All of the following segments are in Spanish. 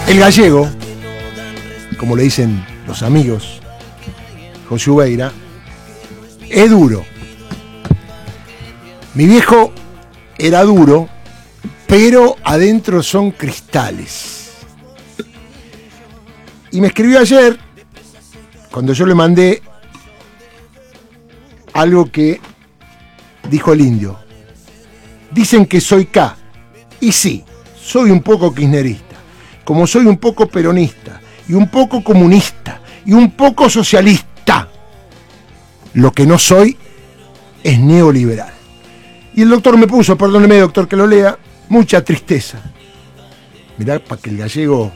El gallego, como le dicen los amigos, José Ubeira, es duro. Mi viejo era duro, pero adentro son cristales. Y me escribió ayer, cuando yo le mandé algo que dijo el indio. Dicen que soy K. Y sí, soy un poco kirchnerista. Como soy un poco peronista, y un poco comunista, y un poco socialista. Lo que no soy es neoliberal. Y el doctor me puso, perdóneme doctor que lo lea, mucha tristeza. Mirá, para que el gallego...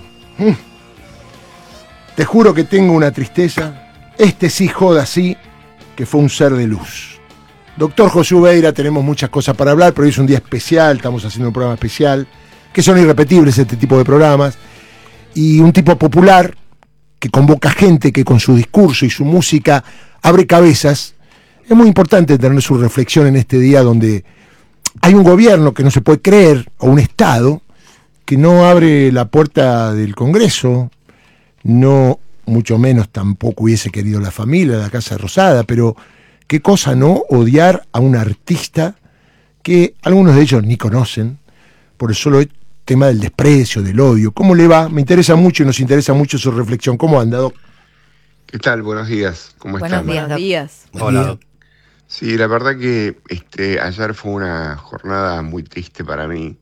Te juro que tengo una tristeza. Este sí joda sí, que fue un ser de luz. Doctor José Ubeira, tenemos muchas cosas para hablar, pero hoy es un día especial, estamos haciendo un programa especial, que son irrepetibles este tipo de programas, y un tipo popular que convoca gente que con su discurso y su música abre cabezas. Es muy importante tener su reflexión en este día donde hay un gobierno que no se puede creer, o un Estado que no abre la puerta del Congreso, no, mucho menos tampoco hubiese querido la familia, la Casa Rosada, pero qué cosa no odiar a un artista que algunos de ellos ni conocen, por el solo tema del desprecio, del odio. ¿Cómo le va? Me interesa mucho y nos interesa mucho su reflexión. ¿Cómo anda, Doc? ¿Qué tal? Buenos días. ¿Cómo están? Buenos días. Hola. Sí, la verdad que ayer fue una jornada muy triste para mí.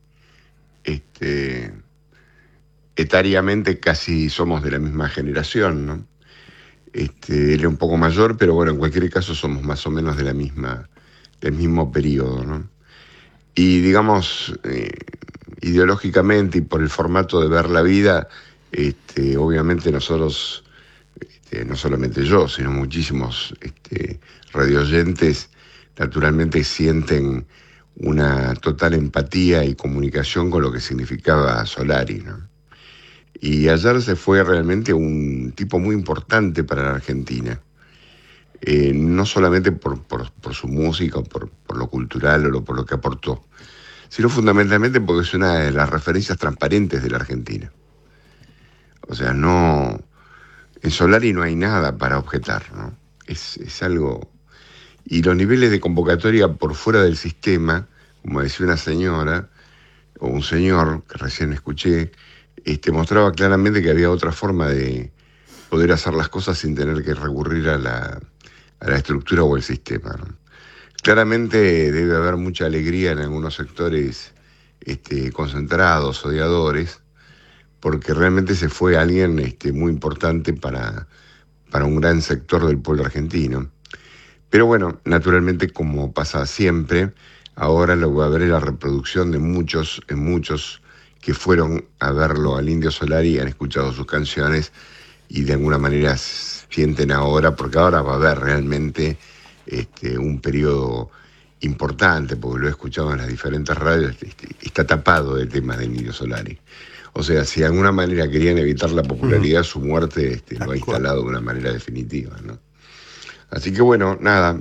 Etariamente casi somos de la misma generación, ¿no? Él es un poco mayor, pero bueno, en cualquier caso somos más o menos del mismo periodo, ¿no? Y digamos, ideológicamente y por el formato de ver la vida, obviamente nosotros, no solamente yo, sino muchísimos radioyentes, naturalmente sienten una total empatía y comunicación con lo que significaba Solari, ¿no? Y ayer se fue realmente un tipo muy importante para la Argentina, no solamente por su música, por lo cultural o por lo que aportó, sino fundamentalmente porque es una de las referencias transparentes de la Argentina. O sea, en Solari no hay nada para objetar, ¿no? Es algo... Y los niveles de convocatoria por fuera del sistema, como decía una señora, o un señor, que recién escuché, mostraba claramente que había otra forma de poder hacer las cosas sin tener que recurrir a la estructura o el sistema, ¿no? Claramente debe haber mucha alegría en algunos sectores concentrados, odiadores, porque realmente se fue alguien muy importante para un gran sector del pueblo argentino. Pero bueno, naturalmente, como pasa siempre, ahora lo que va a haber es la reproducción de muchos que fueron a verlo al Indio Solari, han escuchado sus canciones y de alguna manera sienten ahora, porque ahora va a haber realmente un periodo importante, porque lo he escuchado en las diferentes radios, está tapado el tema del Indio Solari. O sea, si de alguna manera querían evitar la popularidad, su muerte lo ha instalado de una manera definitiva, ¿no? Así que bueno, nada,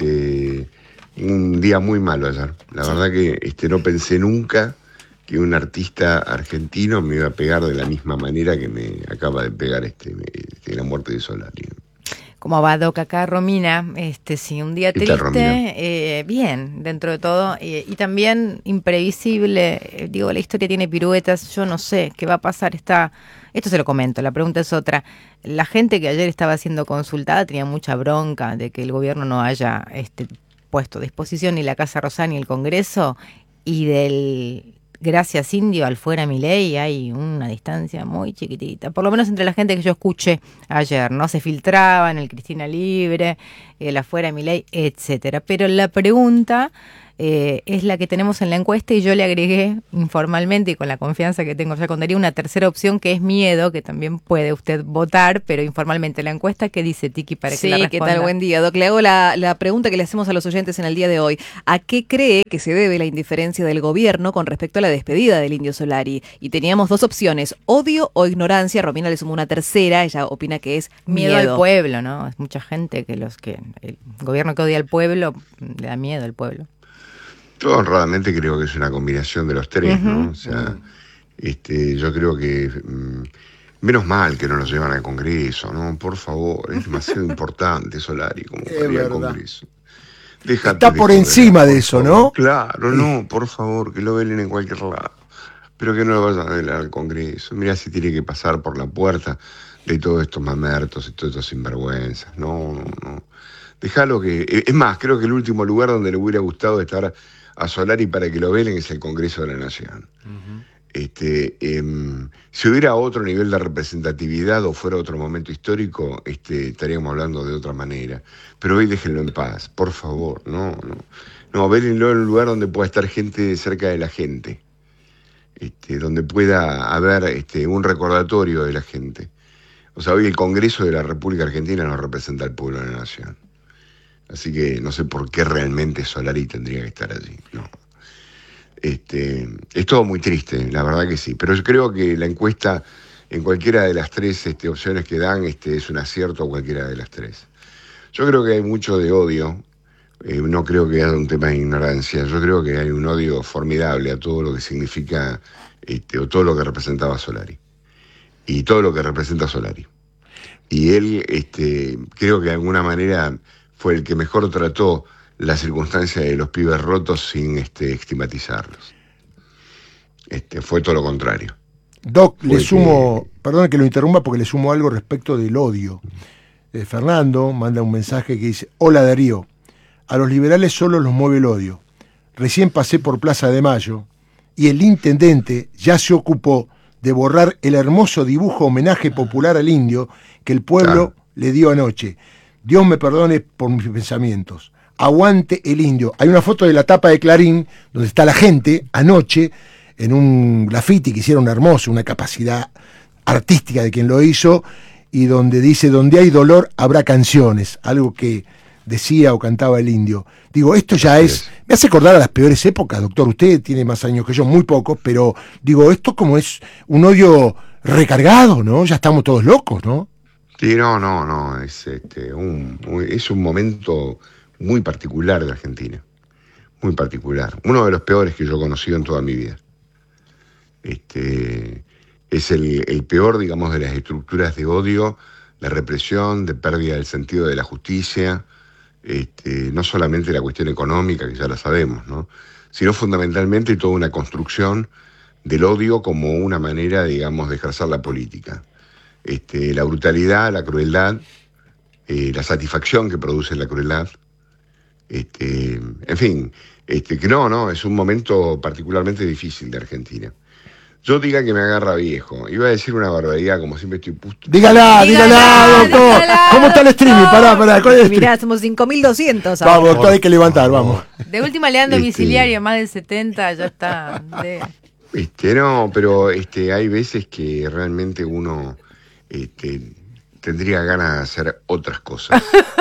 un día muy malo ayer. La verdad que no pensé nunca que un artista argentino me iba a pegar de la misma manera que me acaba de pegar la muerte de Solari. ¿Cómo va, Doc? Acá Romina, sí, un día triste, bien, dentro de todo, y también imprevisible. Digo, la historia tiene piruetas, yo no sé qué va a pasar. Esto se lo comento, la pregunta es otra. La gente que ayer estaba siendo consultada tenía mucha bronca de que el gobierno no haya puesto a disposición ni la Casa Rosada ni el Congreso, y del gracias Indio al fuera Milei hay una distancia muy chiquitita, por lo menos entre la gente que yo escuché ayer, ¿no? Se filtraba en el Cristina Libre, el afuera Milei, etcétera. Pero la pregunta es la que tenemos en la encuesta, y yo le agregué informalmente y con la confianza que tengo ya con Darío una tercera opción, que es miedo, que también puede usted votar, pero informalmente la encuesta. ¿Qué dice Tiki para que la responda? Sí, ¿qué tal? Buen día, Doc. Le hago la pregunta que le hacemos a los oyentes en el día de hoy. ¿A qué cree que se debe la indiferencia del gobierno con respecto a la despedida del Indio Solari? Y teníamos dos opciones, odio o ignorancia. Romina le sumó una tercera, ella opina que es miedo al pueblo, ¿no? Es mucha gente que el gobierno que odia al pueblo le da miedo al pueblo. Yo honradamente creo que es una combinación de los tres, ¿no? O sea, Yo creo que menos mal que no nos llevan al Congreso, ¿no? Por favor, es demasiado importante Solari como para ir al Congreso. Está por encima de eso, ¿no? Claro, no, por favor, que lo velen en cualquier lado. Pero que no lo vayan a velar al Congreso. Mirá si tiene que pasar por la puerta de todos estos mamertos y todos estos sinvergüenzas. No. Déjalo que... Es más, creo que el último lugar donde le hubiera gustado estar a Solari para que lo velen es el Congreso de la Nación. Uh-huh. Si hubiera otro nivel de representatividad o fuera otro momento histórico, estaríamos hablando de otra manera. Pero hoy déjenlo en paz, por favor. No, vélenlo en un lugar donde pueda estar gente cerca de la gente. Donde pueda haber un recordatorio de la gente. O sea, hoy el Congreso de la República Argentina no representa al pueblo de la nación. Así que no sé por qué realmente Solari tendría que estar allí. No. Es todo muy triste, la verdad que sí. Pero yo creo que la encuesta, en cualquiera de las tres opciones que dan, es un acierto a cualquiera de las tres. Yo creo que hay mucho de odio. No creo que haya un tema de ignorancia. Yo creo que hay un odio formidable a todo lo que significa o todo lo que representaba Solari. Y todo lo que representa Solari. Y él, creo que de alguna manera fue el que mejor trató la circunstancia de los pibes rotos sin estigmatizarlos. Fue todo lo contrario. Doc, le sumo, perdón que lo interrumpa porque le sumo algo respecto del odio. Fernando manda un mensaje que dice: hola Darío, a los liberales solo los mueve el odio. Recién pasé por Plaza de Mayo y el intendente ya se ocupó de borrar el hermoso dibujo homenaje popular al indio que el pueblo le dio anoche. Dios me perdone por mis pensamientos. Aguante el indio. Hay una foto de la tapa de Clarín donde está la gente anoche en un graffiti que hicieron hermoso, una capacidad artística de quien lo hizo, y donde dice: donde hay dolor habrá canciones, algo que decía o cantaba el indio. Digo, esto ya es... Me hace acordar a las peores épocas, doctor. Usted tiene más años que yo, muy pocos, pero digo, esto como es un odio recargado, ¿no? Ya estamos todos locos, ¿no? Sí, no. Es un momento muy particular de Argentina. Muy particular. Uno de los peores que yo he conocido en toda mi vida. Es el peor, digamos, de las estructuras de odio, de represión, de pérdida del sentido de la justicia. No solamente la cuestión económica, que ya la sabemos, ¿no? Sino fundamentalmente toda una construcción del odio como una manera, digamos, de ejercer la política. La brutalidad, la crueldad, la satisfacción que produce la crueldad. En fin, que no, es un momento particularmente difícil de Argentina. Yo diga que me agarra viejo. Iba a decir una barbaridad, como siempre estoy puesto. Dígala, doctor. ¿Cómo está el streaming? Pará. ¿Cuál es el streaming? Mirá, somos 5.200 ahora. Vamos, doctor, hay que levantar, vamos. De última le dan domiciliario, más de 70, ya está. No, pero hay veces que realmente uno tendría ganas de hacer otras cosas.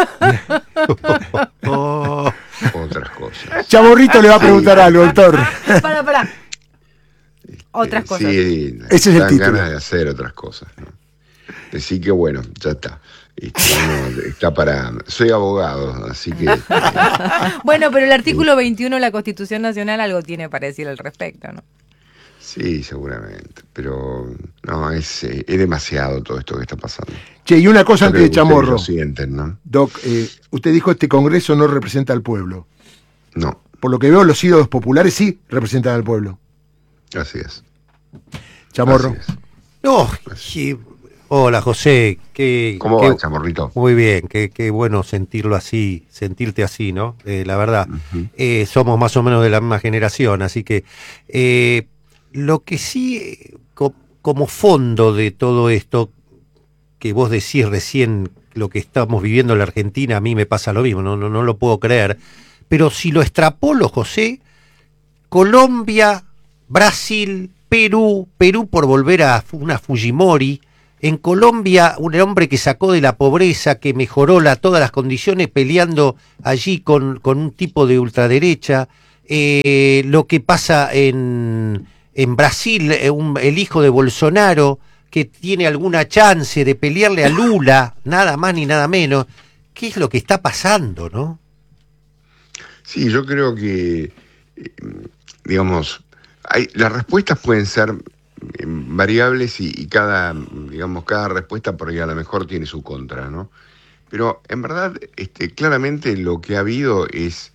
Otras cosas. Chamorrito le va a preguntar algo, doctor. Pará. Otras cosas. Sí, ese es el título. Ganas de hacer otras cosas, ¿no? Así que bueno, ya está. Está para... Soy abogado, así que... Bueno, pero el artículo 21 de la Constitución Nacional algo tiene para decir al respecto, ¿no? Sí, seguramente, pero no, es demasiado todo esto que está pasando. Che, y una cosa antes de Chamorro. Lo sienten, ¿no? Doc, usted dijo este Congreso no representa al pueblo. No. Por lo que veo, los ídolos populares sí representan al pueblo. Así es. Chamorro. Así es. No, sí. Hola José, ¿Cómo va, Chamorrito? Muy bien, qué bueno sentirlo así, sentirte así, ¿no? La verdad, somos más o menos de la misma generación, así que lo que sí, como fondo de todo esto que vos decís recién, lo que estamos viviendo en la Argentina, a mí me pasa lo mismo, no lo puedo creer, pero si lo extrapolo, José, Colombia, Brasil, Perú por volver a una Fujimori. En Colombia, un hombre que sacó de la pobreza, que mejoró todas las condiciones peleando allí con un tipo de ultraderecha. Lo que pasa en Brasil, el hijo de Bolsonaro, que tiene alguna chance de pelearle a Lula, nada más ni nada menos. ¿Qué es lo que está pasando, no? Sí, yo creo que, digamos, las respuestas pueden ser variables y cada respuesta por ahí a lo mejor tiene su contra, ¿no? Pero en verdad, claramente lo que ha habido es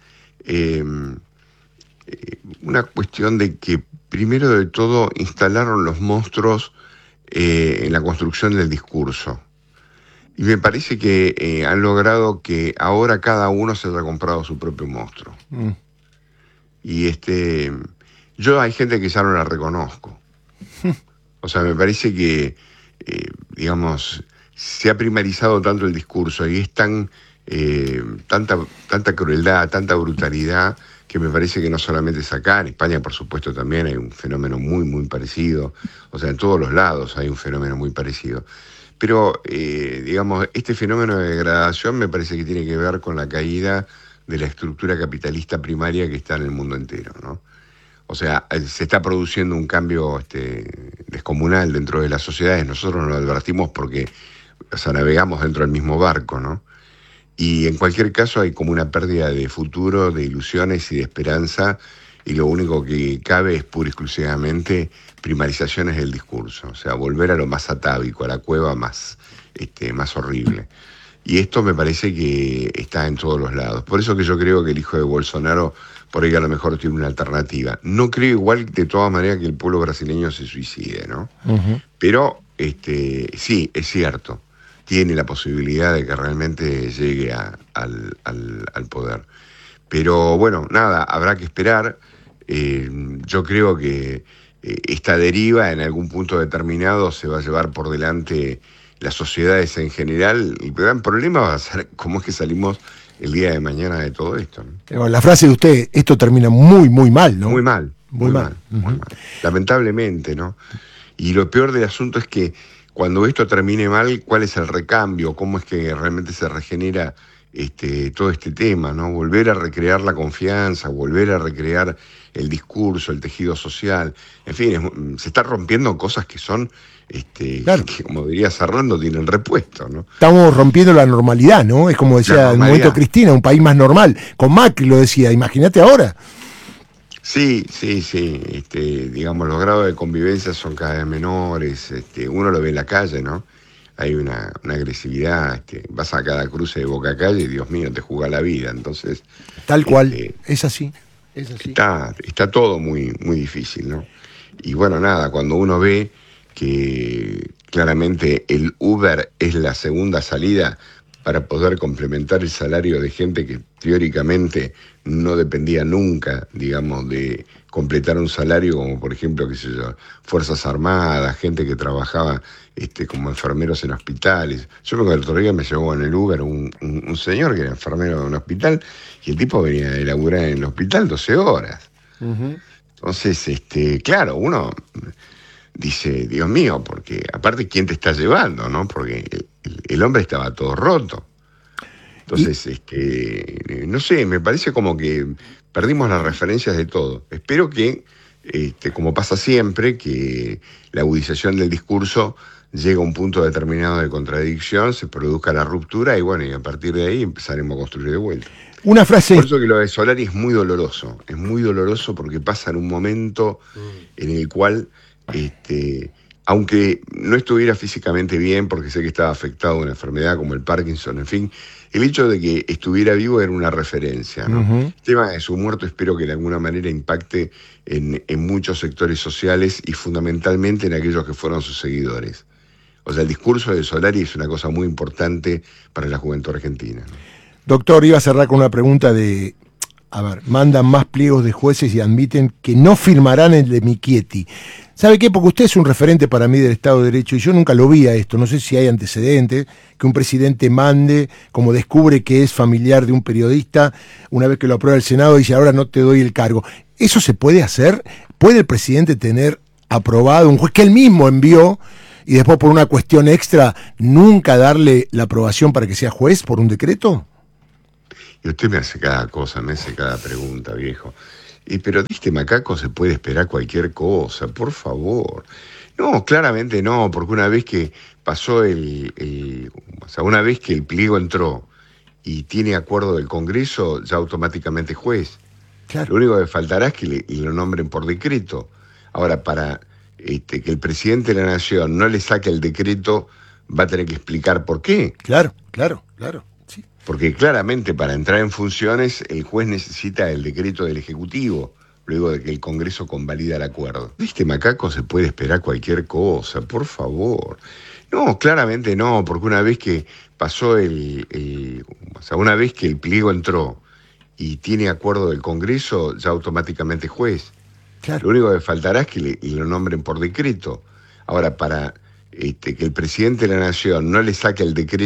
una cuestión de que primero de todo instalaron los monstruos en la construcción del discurso. Y me parece que han logrado que ahora cada uno se haya comprado su propio monstruo. Y yo hay gente que ya no la reconozco. O sea, me parece que, se ha primarizado tanto el discurso y es tanta crueldad, tanta brutalidad, que me parece que no solamente es acá, en España por supuesto también hay un fenómeno muy, muy parecido, o sea, en todos los lados hay un fenómeno muy parecido. Pero, este fenómeno de degradación me parece que tiene que ver con la caída de la estructura capitalista primaria que está en el mundo entero, ¿no? O sea, se está produciendo un cambio descomunal dentro de las sociedades, nosotros lo advertimos porque, navegamos dentro del mismo barco, ¿no? Y en cualquier caso hay como una pérdida de futuro, de ilusiones y de esperanza, y lo único que cabe es pura y exclusivamente primarizaciones del discurso, o sea, volver a lo más atávico, a la cueva más horrible. Y esto me parece que está en todos los lados. Por eso que yo creo que el hijo de Bolsonaro por ahí a lo mejor tiene una alternativa. No creo igual de todas maneras que el pueblo brasileño se suicide, ¿no? Uh-huh. Pero sí, es cierto, tiene la posibilidad de que realmente llegue al poder. Pero bueno, nada, habrá que esperar. Yo creo que esta deriva en algún punto determinado se va a llevar por delante las sociedades en general. El gran problema va a ser cómo es que salimos el día de mañana de todo esto, ¿no? La frase de usted, esto termina muy, muy mal, ¿no? Muy mal. Muy mal. Lamentablemente, ¿no? Y lo peor del asunto es que cuando esto termine mal, ¿cuál es el recambio? ¿Cómo es que realmente se regenera todo este tema, ¿no? Volver a recrear la confianza, volver a recrear el discurso, el tejido social. En fin, se están rompiendo cosas que son, claro, que como diría Serrano, tienen repuesto, ¿no? Estamos rompiendo la normalidad, ¿no? Es como decía en el momento Cristina, un país más normal. Con Macri lo decía, imagínate ahora. Sí. Los grados de convivencia son cada vez menores. Uno lo ve en la calle, ¿no? Hay una agresividad, vas a cada cruce de Boca Calle y Dios mío, te juega la vida. Entonces, tal cual, es así. Está todo muy, muy difícil, ¿no? Y bueno, nada, cuando uno ve que claramente el Uber es la segunda salida para poder complementar el salario de gente que teóricamente no dependía nunca, digamos, de completar un salario, como por ejemplo, Fuerzas Armadas, gente que trabajaba como enfermeros en hospitales. Yo me acuerdo el otro día me llevó en el Uber un señor que era enfermero de un hospital y el tipo venía de laburar en el hospital 12 horas. Uh-huh. Entonces, claro, uno dice, Dios mío, porque aparte, ¿quién te está llevando, no? Porque el hombre estaba todo roto. Entonces, no sé, me parece como que perdimos las referencias de todo. Espero que, como pasa siempre, que la agudización del discurso llegue a un punto determinado de contradicción, se produzca la ruptura y bueno, y a partir de ahí empezaremos a construir de vuelta. Una frase. Por eso que lo de Solari es muy doloroso porque pasa en un momento en el cual, aunque no estuviera físicamente bien, porque sé que estaba afectado de una enfermedad como el Parkinson, en fin, el hecho de que estuviera vivo era una referencia, ¿no? Uh-huh. El tema de su muerte espero que de alguna manera impacte en muchos sectores sociales y fundamentalmente en aquellos que fueron sus seguidores. O sea, el discurso de Solari es una cosa muy importante para la juventud argentina, ¿no? Doctor, iba a cerrar con una pregunta de... mandan más pliegos de jueces y admiten que no firmarán el de Michetti. ¿Sabe qué? Porque usted es un referente para mí del Estado de Derecho y yo nunca lo vi a esto. No sé si hay antecedentes, que un presidente mande, como descubre que es familiar de un periodista, una vez que lo aprueba el Senado, dice, ahora no te doy el cargo. ¿Eso se puede hacer? ¿Puede el presidente tener aprobado un juez que él mismo envió y después por una cuestión extra nunca darle la aprobación para que sea juez por un decreto? Y usted me hace cada cosa, me hace cada pregunta, viejo. Pero de este macaco se puede esperar cualquier cosa, por favor. No, claramente no, porque una vez que pasó una vez que el pliego entró y tiene acuerdo del Congreso, ya automáticamente juez. Claro. Lo único que faltará es que lo nombren por decreto. Ahora, para que el presidente de la Nación no le saque el decreto, va a tener que explicar por qué. Claro. Sí. Porque claramente para entrar en funciones el juez necesita el decreto del Ejecutivo, luego de que el Congreso convalida el acuerdo. ¿Viste, Macaco? Se puede esperar cualquier cosa, por favor. No, claramente no, porque una vez que pasó una vez que el pliego entró y tiene acuerdo del Congreso, ya automáticamente juez. Claro. Lo único que faltará es que lo nombren por decreto. Ahora, para que el presidente de la Nación no le saque el decreto